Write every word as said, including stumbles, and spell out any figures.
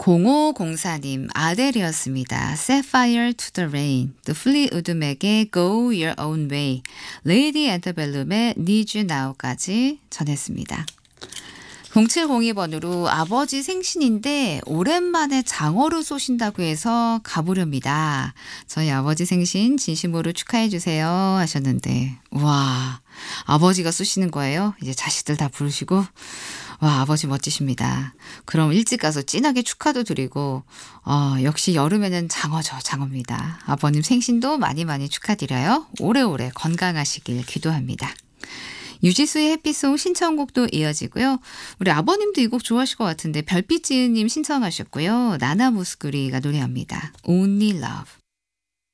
공오공사 님 아델이었습니다. Set fire to the rain. The Fleetwood Mac의 Go Your Own Way. Lady Antebellum의 Need You Now까지 전했습니다. 공칠공이 번으로 아버지 생신인데 오랜만에 장어를 쏘신다고 해서 가보렵니다. 저희 아버지 생신 진심으로 축하해 주세요 하셨는데, 와, 아버지가 쏘시는 거예요? 이제 자식들 다 부르시고, 와, 아버지 멋지십니다. 그럼 일찍 가서 진하게 축하도 드리고, 어, 역시 여름에는 장어죠, 장어입니다. 아버님 생신도 많이 많이 축하드려요. 오래오래 건강하시길 기도합니다. 유지수의 해피송 신청곡도 이어지고요. 우리 아버님도 이 곡 좋아하실 것 같은데 별빛지은님 신청하셨고요. 나나무스구리가 노래합니다. Only Love.